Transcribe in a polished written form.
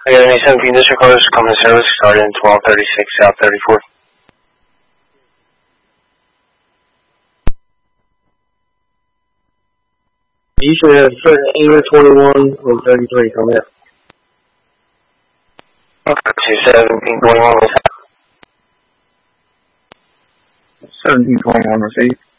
I got any 17 district cars coming to service starting 1236 South 34th. You should have certain 821 or 33 coming up. Okay, 1721 was that? 1721 received.